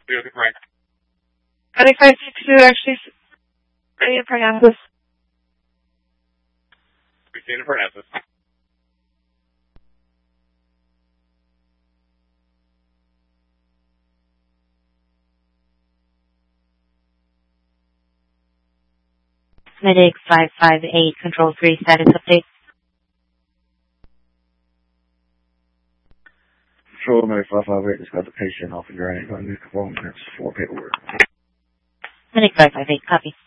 You're the correct. Medic 562 actually ready to Parnassus. We see in Parnassus. Medic 558, Control 3, status update. Control Medic 558 just got the patient off the gurney. Going to need a couple minutes for paperwork. Medic 558, copy.